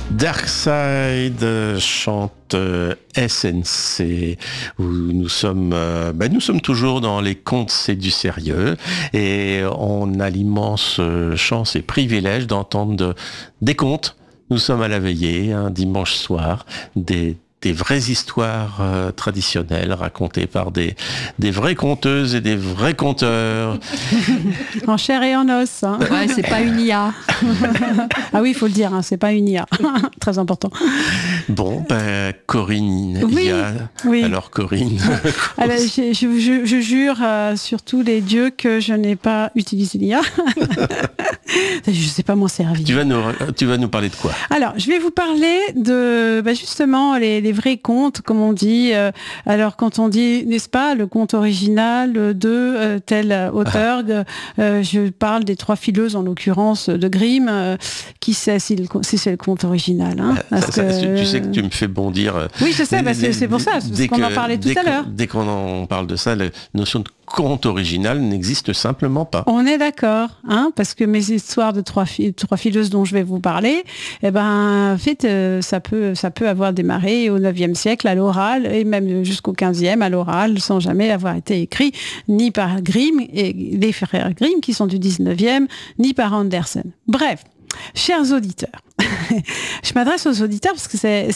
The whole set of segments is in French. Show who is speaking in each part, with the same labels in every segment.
Speaker 1: Darkside chante SNC, où nous sommes toujours dans les contes, c'est du sérieux, et on a l'immense chance et privilège d'entendre des contes. Nous sommes à la veillée, un dimanche soir, des vraies histoires traditionnelles racontées par des vraies conteuses et des vrais conteurs.
Speaker 2: En chair et en os. Hein.
Speaker 3: Ouais, c'est pas une IA.
Speaker 2: Ah oui, il faut le dire, hein, c'est pas une IA. Très important.
Speaker 1: Bon, Corinne,
Speaker 2: oui,
Speaker 1: IA.
Speaker 2: Oui.
Speaker 1: Alors Corinne.
Speaker 2: Alors, je jure sur tous les dieux que je n'ai pas utilisé l'IA. Je ne sais pas m'en servir.
Speaker 1: Tu vas nous parler de quoi?
Speaker 2: Alors, je vais vous parler de justement les vrais contes, comme on dit. Alors, quand on dit, n'est-ce pas, le conte original de tel auteur, je parle des Trois fileuses, en l'occurrence de Grimm. Qui sait si c'est le conte original, hein,
Speaker 1: tu sais que tu me fais bondir.
Speaker 2: Oui, je sais, c'est pour ça, parce qu'on en parlait tout à l'heure.
Speaker 1: Dès qu'on en parle de ça, la notion de conte original n'existe simplement pas.
Speaker 2: On est d'accord, hein, parce que mes histoires de trois fileuses dont je vais vous parler, en fait, ça peut avoir démarré au 9e siècle à l'oral, et même jusqu'au 15e à l'oral, sans jamais avoir été écrit ni par Grimm, et les frères Grimm qui sont du 19e, ni par Andersen. Bref, chers auditeurs, je m'adresse aux auditeurs parce que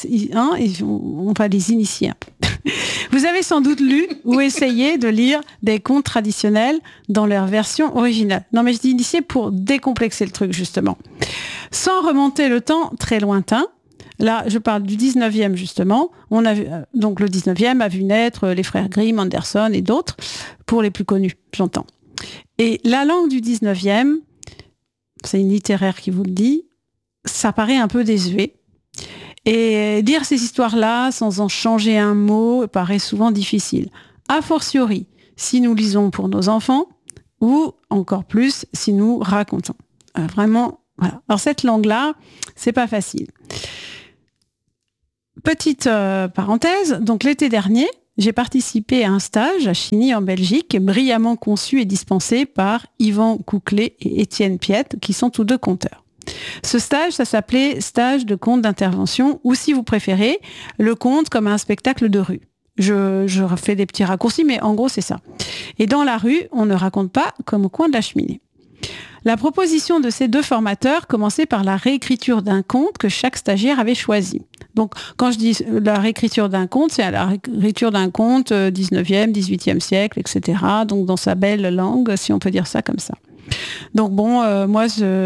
Speaker 2: on va les initier un peu. Vous avez sans doute lu ou essayé de lire des contes traditionnels dans leur version originale. Non, mais je dis initier pour décomplexer le truc, justement. Sans remonter le temps très lointain, là, je parle du 19e, justement. Donc, le 19e a vu naître les frères Grimm, Andersen et d'autres, pour les plus connus, j'entends. Et la langue du 19e, c'est une littéraire qui vous le dit, ça paraît un peu désuet. Et dire ces histoires-là sans en changer un mot paraît souvent difficile. A fortiori, si nous lisons pour nos enfants, ou encore plus si nous racontons. Vraiment, voilà. Alors cette langue-là, c'est pas facile. Petite parenthèse, donc l'été dernier, j'ai participé à un stage à Chigny en Belgique, brillamment conçu et dispensé par Yvan Couclet et Étienne Piette, qui sont tous deux conteurs. Ce stage, ça s'appelait stage de conte d'intervention, ou si vous préférez, le conte comme un spectacle de rue. Je refais des petits raccourcis, mais en gros, c'est ça. Et dans la rue, on ne raconte pas comme au coin de la cheminée. La proposition de ces deux formateurs commençait par la réécriture d'un conte que chaque stagiaire avait choisi. Donc, quand je dis la réécriture d'un conte, c'est la réécriture d'un conte 19e, 18e siècle, etc. Donc, dans sa belle langue, si on peut dire ça comme ça. Donc bon, moi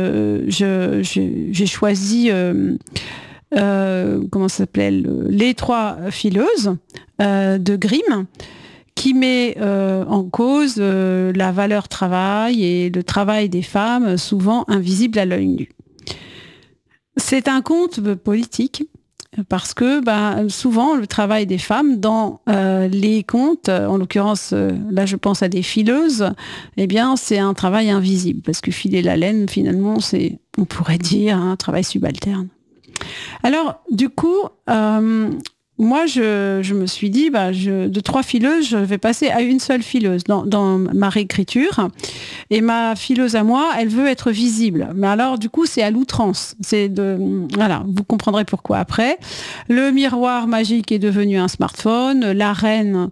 Speaker 2: j'ai choisi comment ça s'appelait, les Trois fileuses de Grimm, qui met en cause la valeur travail et le travail des femmes, souvent invisible à l'œil nu. C'est un conte politique. Parce que souvent, le travail des femmes dans les contes, en l'occurrence, là je pense à des fileuses, eh bien c'est un travail invisible. Parce que filer la laine, finalement, c'est, on pourrait dire, un travail subalterne. Alors, du coup, moi, je me suis dit, de trois fileuses, je vais passer à une seule fileuse dans ma réécriture. Et ma fileuse à moi, elle veut être visible. Mais alors, du coup, c'est à l'outrance. Voilà, vous comprendrez pourquoi après. Le miroir magique est devenu un smartphone. La reine,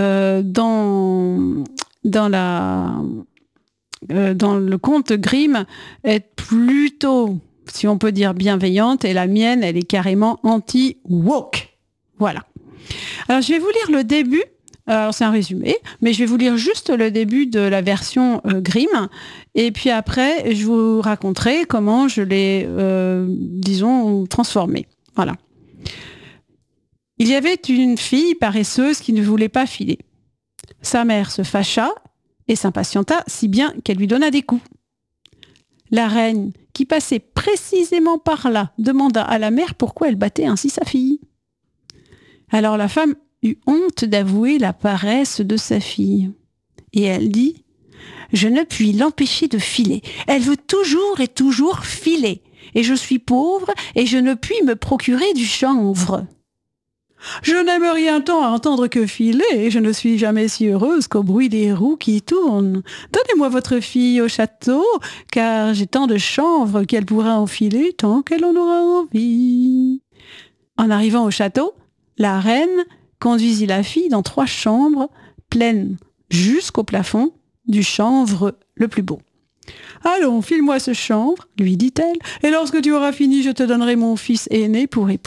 Speaker 2: dans le conte Grimm, est plutôt, si on peut dire, bienveillante. Et la mienne, elle est carrément anti-woke. Voilà. Alors, je vais vous lire le début. Alors, c'est un résumé, mais je vais vous lire juste le début de la version Grimm. Et puis après, je vous raconterai comment je l'ai, transformée. Voilà. Il y avait une fille paresseuse qui ne voulait pas filer. Sa mère se fâcha et s'impatienta si bien qu'elle lui donna des coups. La reine, qui passait précisément par là, demanda à la mère pourquoi elle battait ainsi sa fille. Alors la femme eut honte d'avouer la paresse de sa fille. Et elle dit « Je ne puis l'empêcher de filer. Elle veut toujours et toujours filer. Et je suis pauvre et je ne puis me procurer du chanvre. Je n'aime rien tant à entendre que filer et je ne suis jamais si heureuse qu'au bruit des roues qui tournent. Donnez-moi votre fille au château, car j'ai tant de chanvre qu'elle pourra enfiler tant qu'elle en aura envie. » En arrivant au château, la reine conduisit la fille dans 3 chambres pleines jusqu'au plafond du chanvre le plus beau. « Allons, file-moi ce chanvre, lui dit-elle, et lorsque tu auras fini, je te donnerai mon fils aîné pour époux. »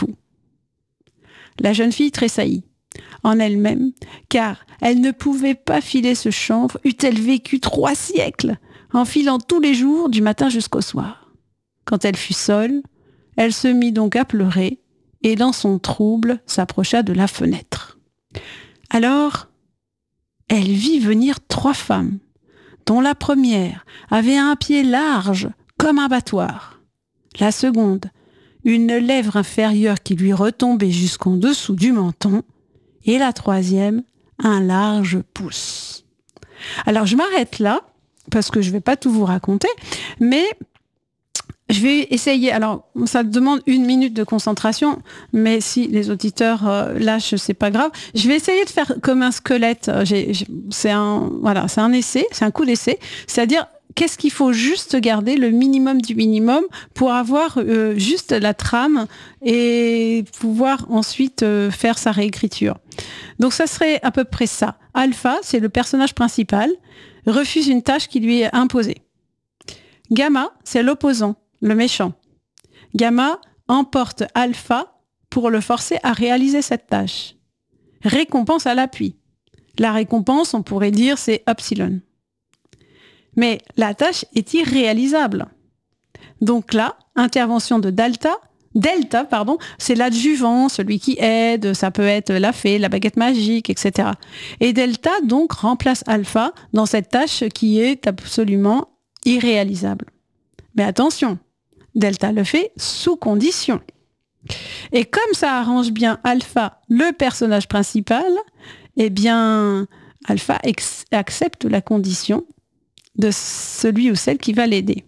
Speaker 2: La jeune fille tressaillit en elle-même, car elle ne pouvait pas filer ce chanvre, eût-elle vécu 3 siècles, en filant tous les jours du matin jusqu'au soir. Quand elle fut seule, elle se mit donc à pleurer, et dans son trouble s'approcha de la fenêtre. Alors, elle vit venir 3 femmes, dont la première avait un pied large comme un battoir, la seconde une lèvre inférieure qui lui retombait jusqu'en dessous du menton, et la troisième un large pouce. Alors je m'arrête là, parce que je ne vais pas tout vous raconter, mais je vais essayer, alors ça demande 1 minute de concentration, mais si les auditeurs lâchent, c'est pas grave. Je vais essayer de faire comme un squelette. C'est un essai, c'est un coup d'essai, c'est-à-dire qu'est-ce qu'il faut juste garder, le minimum du minimum, pour avoir juste la trame et pouvoir ensuite faire sa réécriture. Donc ça serait à peu près ça. Alpha, c'est le personnage principal, refuse une tâche qui lui est imposée. Gamma, c'est l'opposant, le méchant. Gamma emporte Alpha pour le forcer à réaliser cette tâche. Récompense à l'appui. La récompense, on pourrait dire, c'est Epsilon. Mais la tâche est irréalisable. Donc là, intervention de Delta, c'est l'adjuvant, celui qui aide, ça peut être la fée, la baguette magique, etc. Et Delta, donc, remplace Alpha dans cette tâche qui est absolument irréalisable. Mais attention, Delta le fait sous condition. Et comme ça arrange bien Alpha, le personnage principal, eh bien, Alpha accepte la condition de celui ou celle qui va l'aider.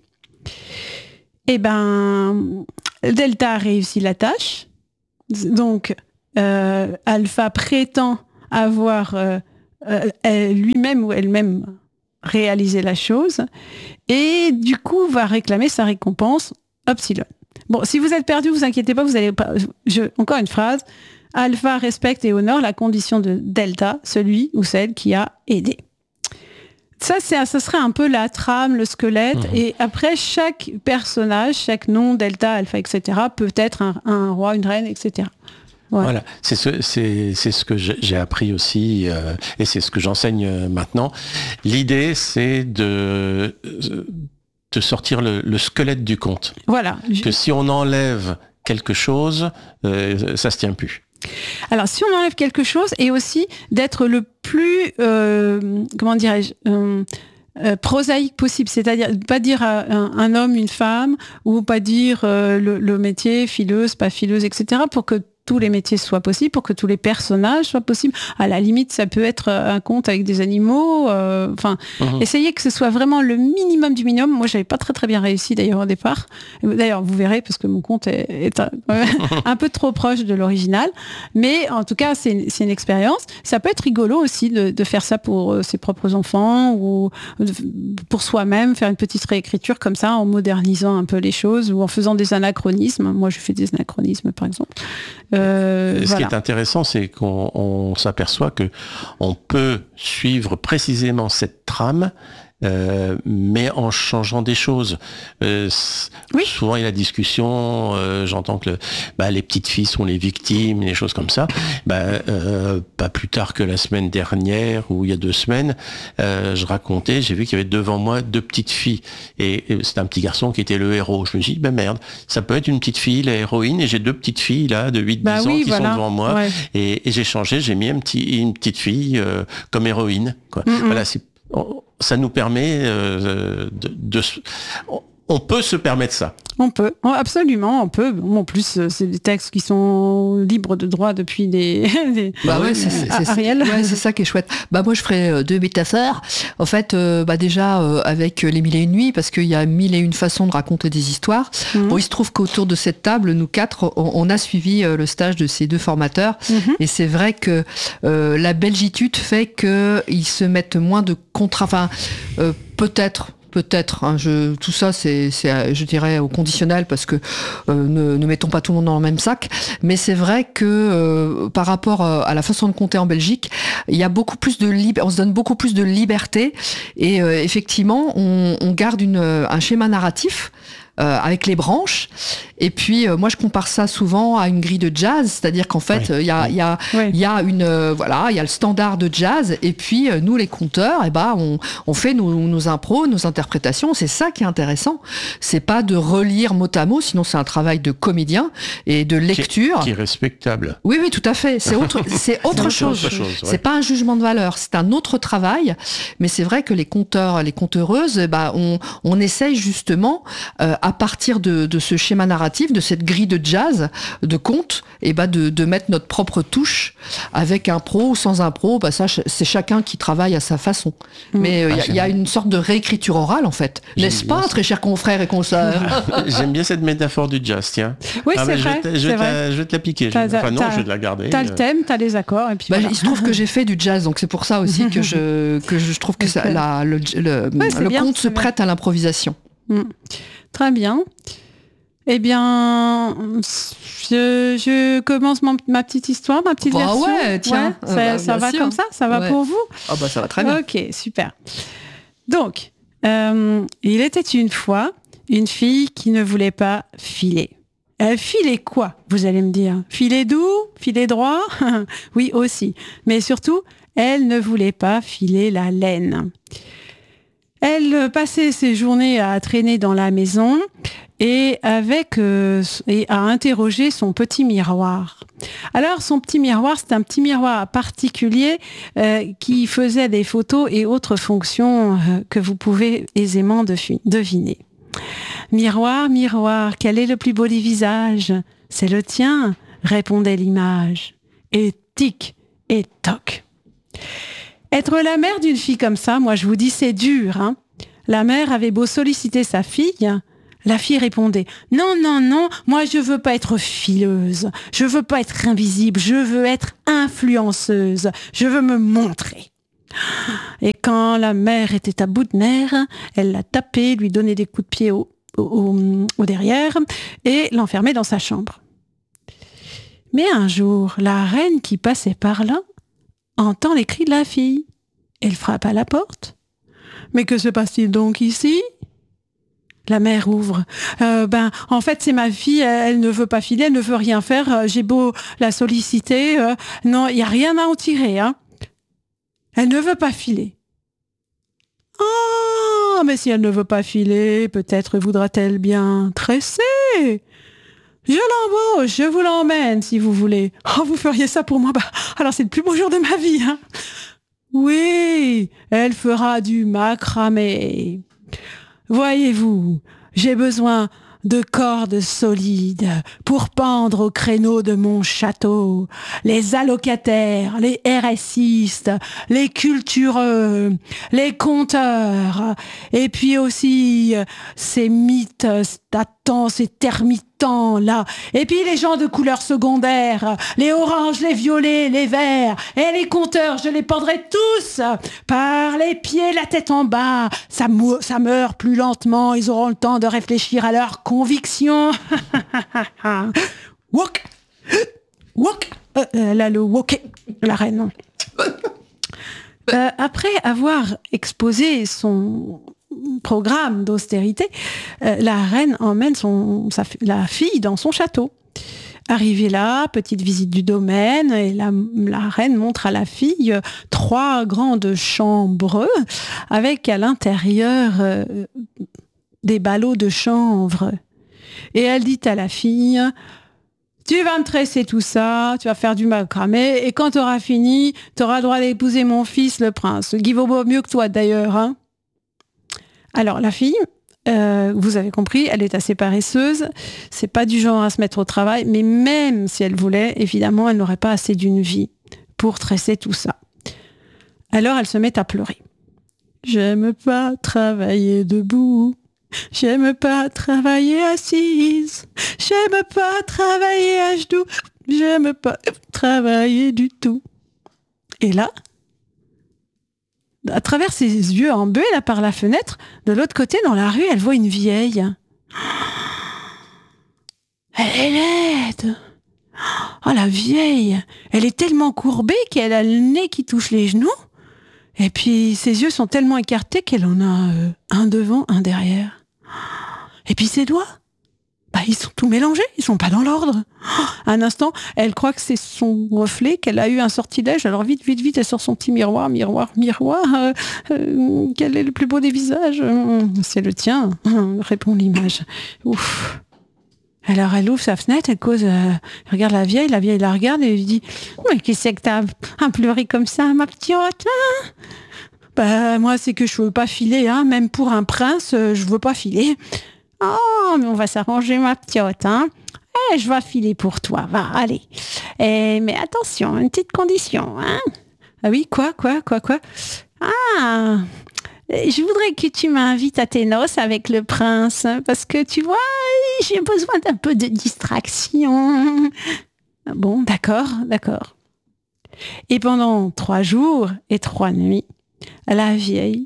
Speaker 2: Eh ben, Delta a réussi la tâche. Donc, Alpha prétend avoir lui-même ou elle-même réalisé la chose et du coup va réclamer sa récompense Epsilon. Bon, si vous êtes perdu, vous inquiétez pas, vous allez pas. Encore une phrase. Alpha respecte et honore la condition de Delta, celui ou celle qui a aidé. Ça serait un peu la trame, le squelette. Et après, chaque personnage, chaque nom, Delta, Alpha, etc., peut être un roi, une reine, etc. Ouais.
Speaker 1: Voilà, c'est ce que j'ai appris aussi, et c'est ce que j'enseigne maintenant. L'idée, c'est de sortir le squelette du conte.
Speaker 2: Voilà.
Speaker 1: Que si on enlève quelque chose, ça se tient plus.
Speaker 2: Alors, si on enlève quelque chose, et aussi d'être le plus, comment dirais-je, prosaïque possible, c'est-à-dire pas dire un homme, une femme, ou pas dire le métier, fileuse, pas fileuse, etc., pour que tous les métiers soient possibles, pour que tous les personnages soient possibles. À la limite, ça peut être un conte avec des animaux. Essayez que ce soit vraiment le minimum du minimum. Moi, j'avais pas très bien réussi d'ailleurs au départ. D'ailleurs, vous verrez, parce que mon conte est un peu trop proche de l'original. Mais en tout cas, c'est une expérience. Ça peut être rigolo aussi de faire ça pour ses propres enfants ou pour soi-même, faire une petite réécriture comme ça, en modernisant un peu les choses ou en faisant des anachronismes. Moi, je fais des anachronismes, par exemple.
Speaker 1: Ce qui est intéressant, c'est qu'on s'aperçoit que on peut suivre précisément cette trame, mais en changeant des choses. Oui. Souvent, il y a la discussion, j'entends que les petites filles sont les victimes, les choses comme ça. Pas plus tard que la semaine dernière, ou il y a 2 semaines, j'ai vu qu'il y avait devant moi 2 petites filles. Et c'est un petit garçon qui était le héros. Je me dis, merde, ça peut être une petite fille, la héroïne, et j'ai 2 petites filles là, de 8-10 ans qui sont devant moi. Ouais. Et j'ai changé, j'ai mis une petite fille comme héroïne. Quoi. Voilà, ça nous permet on peut se permettre ça.
Speaker 2: On peut, absolument, on peut. En plus, c'est des textes qui sont libres de droit depuis des Ariel.
Speaker 3: Ouais, c'est ça qui est chouette. Moi, je ferais 2 métaphores. En fait, déjà, avec les 1001 nuits, parce qu'il y a 1001 façons de raconter des histoires. Bon, il se trouve qu'autour de cette table, nous 4, on a suivi le stage de ces 2 formateurs. Et c'est vrai que la belgitude fait qu'ils se mettent moins de contraintes. Peut-être peut-être. Hein, tout ça, c'est, je dirais, au conditionnel, parce que ne mettons pas tout le monde dans le même sac. Mais c'est vrai que par rapport à la façon de compter en Belgique, il y a beaucoup plus on se donne beaucoup plus de liberté. Et effectivement, on garde un schéma narratif avec les branches. Et puis moi je compare ça souvent à une grille de jazz, c'est-à-dire qu'en fait il y a le standard de jazz, et puis nous les conteurs, on fait nos impros, nos interprétations. C'est ça qui est intéressant. C'est pas de relire mot à mot, sinon c'est un travail de comédien et de lecture
Speaker 1: qui est respectable.
Speaker 3: Oui, tout à fait. C'est autre chose. C'est pas un jugement de valeur, c'est un autre travail. Mais c'est vrai que les conteurs, les conteuses, on essaye justement à partir de ce schéma narratif, de cette grille de jazz, de conte, de mettre notre propre touche avec impro ou sans impro. Ça, c'est chacun qui travaille à sa façon. Mais il y a une sorte de réécriture orale, en fait. N'est-ce pas, très chers confrères et consoeurs?
Speaker 1: J'aime bien cette métaphore du jazz, tiens.
Speaker 2: Oui, c'est vrai.
Speaker 1: Je vais te la piquer. Je vais te la garder.
Speaker 2: T'as le thème, t'as les accords, et puis voilà.
Speaker 3: Il se trouve que j'ai fait du jazz, donc c'est pour ça aussi que je trouve que le conte se prête à l'improvisation.
Speaker 2: Très bien. Eh bien, je commence ma petite histoire, ma petite version.
Speaker 3: Ouais, tiens.
Speaker 2: Ça va sûr. Comme ça? Ça va pour vous?
Speaker 3: Ça va très bien.
Speaker 2: Ok, super. Donc, il était une fois une fille qui ne voulait pas filer. Elle filait quoi, vous allez me dire? Filer doux? Filer droit? Oui, aussi. Mais surtout, elle ne voulait pas filer la laine. Elle passait ses journées à traîner dans la maison et à interroger son petit miroir. Alors, son petit miroir, c'est un petit miroir particulier qui faisait des photos et autres fonctions que vous pouvez aisément deviner. Miroir, miroir, quel est le plus beau des visages? C'est le tien, répondait l'image. Et tic et toc. Être la mère d'une fille comme ça, moi je vous dis, c'est dur. Hein. La mère avait beau solliciter sa fille, la fille répondait « Non, non, non, moi je veux pas être fileuse, je veux pas être invisible, je veux être influenceuse, je veux me montrer. » Et quand la mère était à bout de nerfs, elle la tapait, lui donnait des coups de pied au derrière et l'enfermait dans sa chambre. Mais un jour, la reine qui passait par là entend les cris de la fille. Elle frappe à la porte. « Mais que se passe-t-il donc ici ?» La mère ouvre. En fait, c'est ma fille, elle ne veut pas filer, elle ne veut rien faire. J'ai beau la solliciter. Non, il n'y a rien à en tirer. Hein. Elle ne veut pas filer. Ah, mais si elle ne veut pas filer, peut-être voudra-t-elle bien tresser. Je l'embauche, je vous l'emmène si vous voulez. Oh, vous feriez ça pour moi? Alors c'est le plus beau jour de ma vie. Hein. Oui, elle fera du macramé. Voyez-vous, j'ai besoin de cordes solides pour pendre au créneau de mon château les allocataires, les RSistes, les cultureux, les conteurs, et puis aussi ces mythes statants, ces termitants là, et puis les gens de couleur secondaire, les oranges, les violets, les verts, et les conteurs, je les pendrai tous par les pieds, la tête en bas. Ça meurt plus lentement, ils auront le temps de réfléchir à leurs convictions. Wok, wok, là le woké, la reine. Après avoir exposé son programme d'austérité, la reine emmène la fille dans son château. Arrivée là, petite visite du domaine, et la reine montre à la fille 3 grandes chambres avec à l'intérieur des ballots de chanvre. Et elle dit à la fille: tu vas me tresser tout ça, tu vas faire du macramé, et quand tu auras fini, tu auras le droit d'épouser mon fils, le prince, qui vaut mieux que toi d'ailleurs. Hein. Alors la fille, vous avez compris, elle est assez paresseuse, c'est pas du genre à se mettre au travail, mais même si elle voulait, évidemment, elle n'aurait pas assez d'une vie pour tresser tout ça. Alors elle se met à pleurer. J'aime pas travailler debout. J'aime pas travailler assise. J'aime pas travailler à genoux. J'aime pas travailler du tout. Et là, à travers ses yeux en buée, là, par la fenêtre, de l'autre côté, dans la rue, elle voit une vieille. Elle est laide. Oh, la vieille, elle est tellement courbée qu'elle a le nez qui touche les genoux. Et puis, ses yeux sont tellement écartés qu'elle en a un devant, un derrière. Et puis, ses doigts, ils sont tout mélangés, ils sont pas dans l'ordre. Un instant, elle croit que c'est son reflet, qu'elle a eu un sortilège. Alors vite, elle sort son petit miroir. Quel est le plus beau des visages ? C'est le tien, répond l'image. Ouf. Alors elle ouvre sa fenêtre, elle cause, elle regarde la vieille la regarde et lui dit « Mais qu'est-ce que t'as à pleurer comme ça, ma petite moi, c'est que je veux pas filer, hein. Même pour un prince, je veux pas filer. Oh, mais on va s'arranger, ma petite, hein. Je vais filer pour toi, va, allez. Mais attention, une petite condition, hein. Ah oui, quoi. Ah, je voudrais que tu m'invites à tes noces avec le prince, parce que tu vois, j'ai besoin d'un peu de distraction. Bon, d'accord. Et pendant 3 jours et 3 nuits, la vieille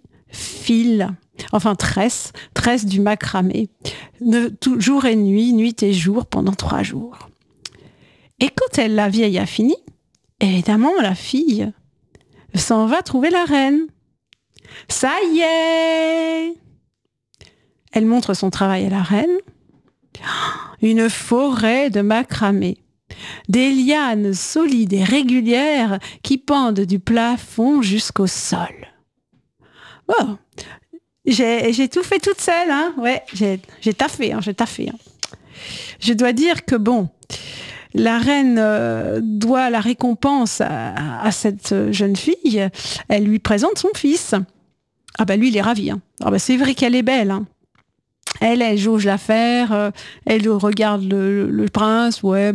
Speaker 2: tresse du macramé, jour et nuit et jour, pendant 3 jours. Et quand la vieille a fini, évidemment, la fille s'en va trouver la reine. Ça y est! Elle montre son travail à la reine. Une forêt de macramé. Des lianes solides et régulières qui pendent du plafond jusqu'au sol. Oh, j'ai tout fait toute seule, hein. Ouais, j'ai taffé. Je dois dire que la reine doit la récompense à cette jeune fille. Elle lui présente son fils. Ah lui, il est ravi. Hein. C'est vrai qu'elle est belle. Hein. Elle jauge l'affaire. Elle regarde le prince. Ouais,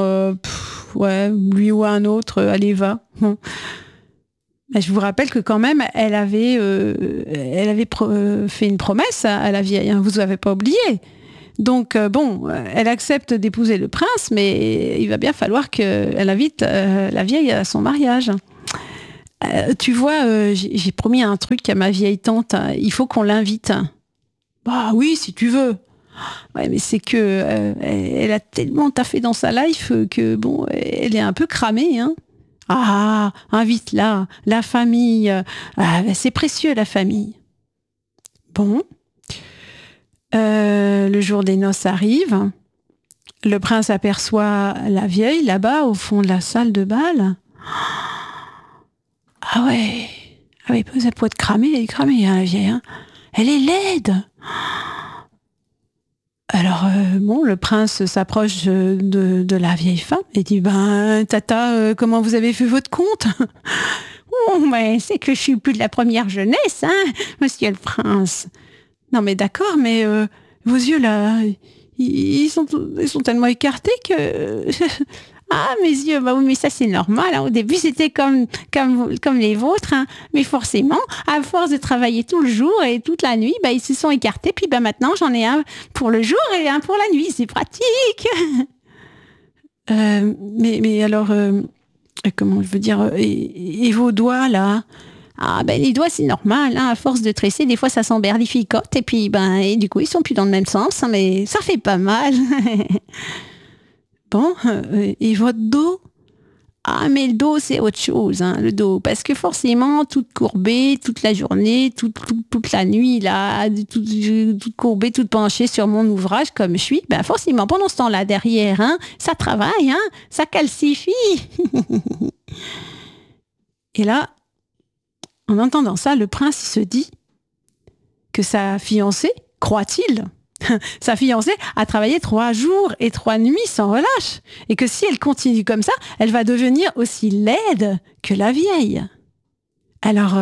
Speaker 2: lui ou un autre, allez, va. Je vous rappelle que quand même, elle avait fait une promesse à la vieille. Hein. Vous n'avez pas oublié. Donc, elle accepte d'épouser le prince, mais il va bien falloir qu'elle invite la vieille à son mariage. Tu vois, j'ai promis un truc à ma vieille tante. Il faut qu'on l'invite. Bah oui, si tu veux. Ouais, mais c'est que elle a tellement taffé dans sa life que elle est un peu cramée. Hein. Ah, invite-la, la famille. C'est précieux, la famille. Bon. Le jour des noces arrive. Le prince aperçoit la vieille là-bas au fond de la salle de bal. Ah ouais, ça peut être cramé, elle est cramée, hein, la vieille. Hein. Elle est laide. Alors, le prince s'approche de la vieille femme et dit, tata, comment vous avez fait votre compte ? Oh, mais c'est que je suis plus de la première jeunesse, hein, monsieur le prince. Non, mais d'accord, mais vos yeux, là, ils sont tellement écartés que... Ah, mes yeux, oui, mais ça, c'est normal. Hein. Au début, c'était comme les vôtres. Hein. Mais forcément, à force de travailler tout le jour et toute la nuit, ils se sont écartés. Puis maintenant, j'en ai un pour le jour et un pour la nuit. C'est pratique. Mais alors, comment je veux dire, et vos doigts, là ? Ah, les doigts, c'est normal. Hein. À force de tresser, des fois, ça s'emberlificote. Et puis, et du coup, ils sont plus dans le même sens. Hein, mais ça fait pas mal. Bon, et votre dos ? Ah, mais le dos, c'est autre chose, hein, le dos. Parce que forcément, toute courbée, toute la journée, toute la nuit, là, toute courbée, toute penchée sur mon ouvrage, comme je suis, forcément, pendant ce temps-là, derrière, hein, ça travaille, hein, ça calcifie. Et là, en entendant ça, le prince, il se dit que sa fiancée, croit-il, sa fiancée a travaillé 3 jours et 3 nuits sans relâche. Et que si elle continue comme ça, elle va devenir aussi laide que la vieille. Alors,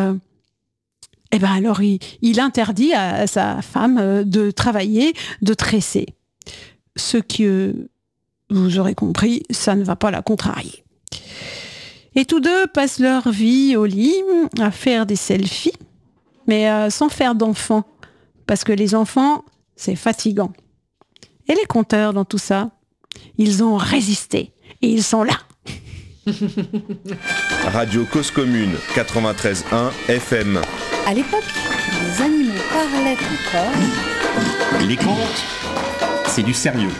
Speaker 2: il interdit à sa femme de travailler, de tresser. Ce que, vous aurez compris, ça ne va pas la contrarier. Et tous deux passent leur vie au lit à faire des selfies, mais sans faire d'enfants. Parce que les enfants... c'est fatigant. Et les conteurs dans tout ça, ils ont résisté. Et ils sont là.
Speaker 4: Radio Cause Commune 93.1 FM.
Speaker 5: À l'époque, les animaux parlaient encore.
Speaker 6: Les contes, c'est du sérieux.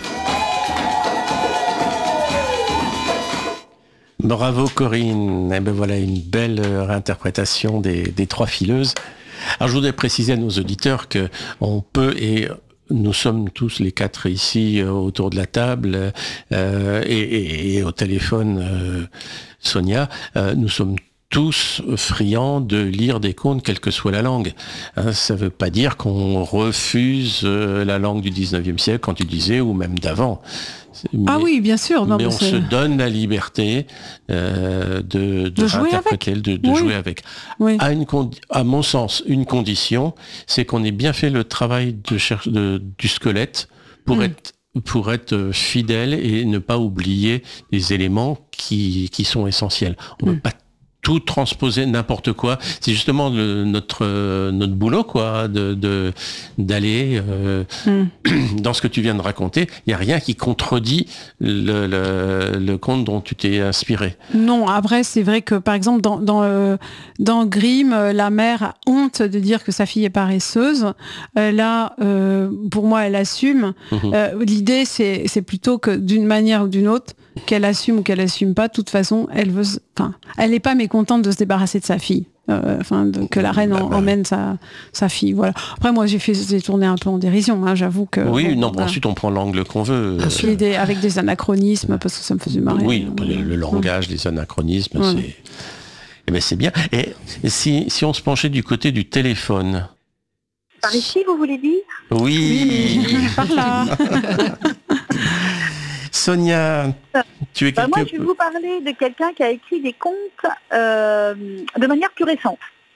Speaker 1: Bravo Corinne, et ben voilà une belle réinterprétation des trois fileuses. Alors je voudrais préciser à nos auditeurs que on peut, et nous sommes tous les quatre ici autour de la table et au téléphone, Sonia, nous sommes tous friands de lire des contes, quelle que soit la langue. Ça ne veut pas dire qu'on refuse la langue du 19e siècle, quand tu disais, ou même d'avant.
Speaker 2: Ah oui, bien sûr. Non,
Speaker 1: mais on se donne la liberté de réinterpréter, de jouer avec. Oui. À mon sens, une condition, c'est qu'on ait bien fait le travail du squelette pour être fidèle et ne pas oublier les éléments qui sont essentiels. On ne peut pas tout transposer, n'importe quoi. C'est justement notre boulot, quoi, d'aller dans ce que tu viens de raconter. Il n'y a rien qui contredit le conte dont tu t'es inspiré.
Speaker 2: Non, après, c'est vrai que, par exemple, dans Grimm, la mère a honte de dire que sa fille est paresseuse. Là, pour moi, elle assume. L'idée, c'est plutôt que d'une manière ou d'une autre, qu'elle assume ou qu'elle assume pas, de toute façon, elle n'est pas mécontente de se débarrasser de sa fille. Que la reine emmène sa fille. Voilà. Après, moi, j'ai tourné un peu en dérision, hein, j'avoue que...
Speaker 1: Oui, ensuite, on prend l'angle qu'on veut.
Speaker 2: Avec des anachronismes, parce que ça me faisait marrer.
Speaker 1: Oui, le langage, les anachronismes, c'est bien. Et si on se penchait du côté du téléphone...
Speaker 7: Par ici, vous voulez dire ?
Speaker 1: Oui.
Speaker 2: Par là.
Speaker 1: Sonia, tu es
Speaker 7: moi, je vais vous parler de quelqu'un qui a écrit des contes de manière plus récente.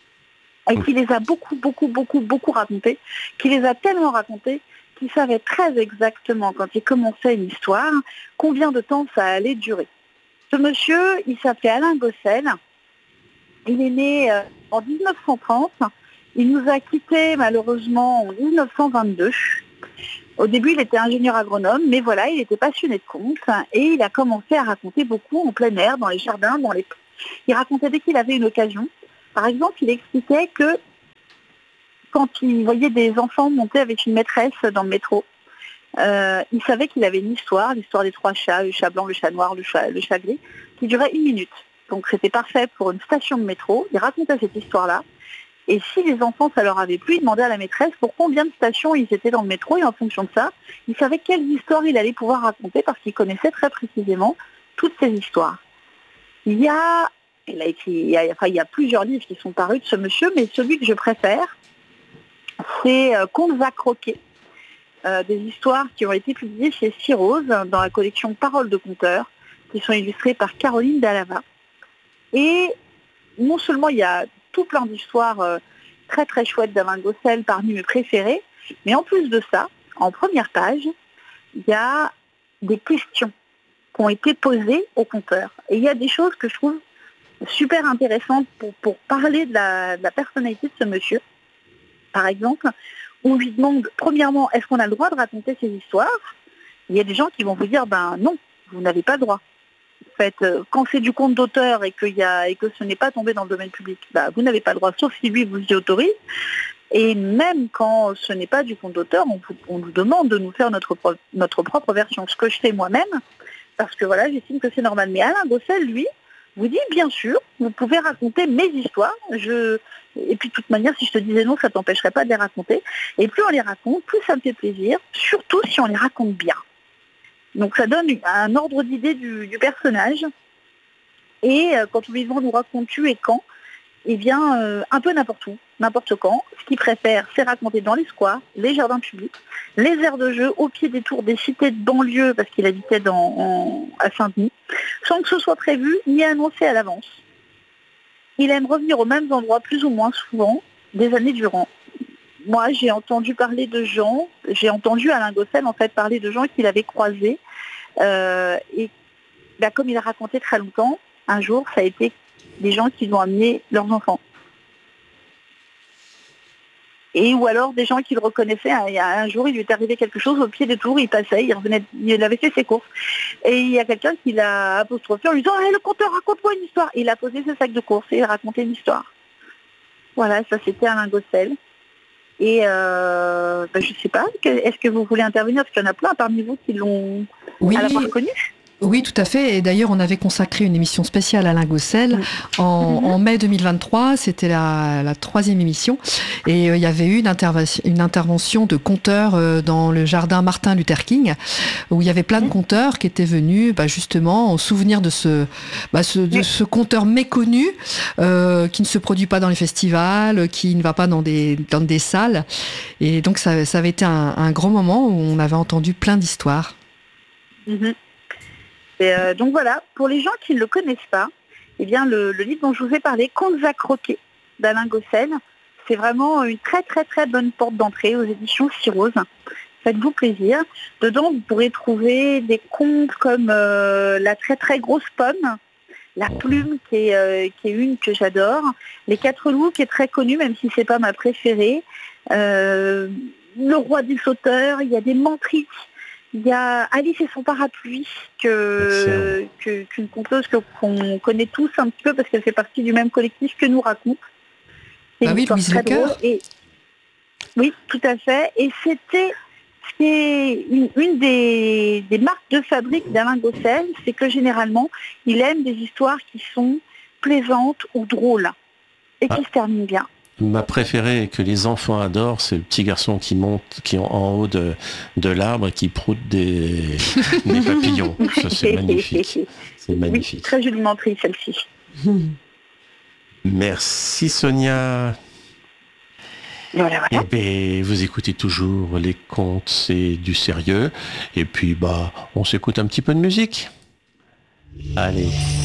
Speaker 7: Et qui les a beaucoup racontés, qui les a tellement racontés, qu'il savait très exactement, quand il commençait une histoire, combien de temps ça allait durer. Ce monsieur, il s'appelait Alain Gossel. Il est né en 1930. Il nous a quittés malheureusement en 1922. Au début, il était ingénieur agronome, mais voilà, il était passionné de contes et il a commencé à raconter beaucoup en plein air, dans les jardins, Il racontait dès qu'il avait une occasion. Par exemple, il expliquait que quand il voyait des enfants monter avec une maîtresse dans le métro, il savait qu'il avait une histoire, l'histoire des trois chats, le chat blanc, le chat noir, le chat gris, qui durait 1 minute. Donc c'était parfait pour une station de métro. Il racontait cette histoire-là. Et si les enfants, ça leur avait plu, ils demandaient à la maîtresse pour combien de stations ils étaient dans le métro. Et en fonction de ça, il savait quelles histoires il allait pouvoir raconter parce qu'il connaissait très précisément toutes ces histoires. Il y a plusieurs livres qui sont parus de ce monsieur, mais celui que je préfère, c'est Contes à croquer. Des histoires qui ont été publiées chez Cyrose dans la collection Paroles de conteurs, qui sont illustrées par Caroline Dalava. Et non seulement il y a tout plein d'histoires très très chouettes d'Alain Gossel parmi mes préférés, mais en plus de ça, en première page, il y a des questions qui ont été posées aux conteurs. Et il y a des choses que je trouve super intéressantes pour parler de la personnalité de ce monsieur. Par exemple, on lui demande, premièrement, est-ce qu'on a le droit de raconter ces histoires ? Il y a des gens qui vont vous dire, non, vous n'avez pas le droit. En fait, quand c'est du conte d'auteur et que ce n'est pas tombé dans le domaine public, vous n'avez pas le droit, sauf si lui vous y autorise. Et même quand ce n'est pas du conte d'auteur, on nous demande de nous faire notre propre version, ce que je fais moi-même, parce que voilà, j'estime que c'est normal. Mais Alain Gossel, lui, vous dit, bien sûr, vous pouvez raconter mes histoires. Et puis de toute manière, si je te disais non, ça ne t'empêcherait pas de les raconter. Et plus on les raconte, plus ça me fait plaisir, surtout si on les raconte bien. Donc ça donne un ordre d'idée du personnage. Et quand on lui demande nous racontes-tu et quand, eh bien, un peu n'importe où, n'importe quand. Ce qu'il préfère, c'est raconter dans les squares, les jardins publics, les aires de jeu, au pied des tours des cités de banlieue, parce qu'il habitait à Saint-Denis, sans que ce soit prévu ni annoncé à l'avance. Il aime revenir aux mêmes endroits plus ou moins souvent, des années durant. Moi, j'ai entendu parler de gens, j'ai entendu Alain Gossel en fait parler de gens qu'il avait croisés. Et comme il a raconté très longtemps, un jour, ça a été des gens qui ont amené leurs enfants. Et ou alors des gens qui le reconnaissaient. Il y a un jour, il lui est arrivé quelque chose au pied des tours, il passait, il avait fait ses courses. Et il y a quelqu'un qui l'a apostrophé en lui disant le conteur, raconte-moi une histoire. Et il a posé ses sacs de courses et il a raconté une histoire. Voilà, ça c'était Alain Gossel. Et je sais pas, est-ce que vous voulez intervenir? Parce qu'il y en a plein parmi vous qui l'ont à l'avoir connu.
Speaker 3: Oui, tout à fait. Et d'ailleurs, on avait consacré une émission spéciale à Alain Gossel en mai 2023. C'était la 3e émission. Et il y avait eu une intervention de conteurs dans le jardin Martin Luther King, où il y avait plein de conteurs qui étaient venus justement en souvenir de ce conteur méconnu qui ne se produit pas dans les festivals, qui ne va pas dans des salles. Et donc, ça avait été un grand moment où on avait entendu plein d'histoires.
Speaker 7: Et donc voilà, pour les gens qui ne le connaissent pas, eh bien le livre dont je vous ai parlé, Contes à croquer, d'Alain Gossel, c'est vraiment une très très très bonne porte d'entrée aux éditions Cyrose. Faites-vous plaisir. Dedans, vous pourrez trouver des contes comme La très très grosse pomme, La plume qui est une que j'adore, Les 4 loups qui est très connue même si c'est pas ma préférée, Le roi des sauteurs, il y a des mentriques. Il y a Alice et son parapluie, qu'une conteuse qu'on connaît tous un petit peu parce qu'elle fait partie du même collectif que nous raconte.
Speaker 3: Ah oui, Louise Lecoeur.
Speaker 7: Oui, tout à fait. Et c'était une des marques de fabrique d'Alain Gossel, c'est que généralement, il aime des histoires qui sont plaisantes ou drôles et qui se terminent bien.
Speaker 1: Ma préférée que les enfants adorent, c'est le petit garçon qui est en haut de l'arbre et qui proute des papillons. Ça, c'est magnifique. C'est magnifique.
Speaker 7: Oui, très joliment pris, celle-ci.
Speaker 1: Merci Sonia.
Speaker 7: Voilà.
Speaker 1: Eh bien, vous écoutez toujours les contes, c'est du sérieux. Et puis, on s'écoute un petit peu de musique. Allez.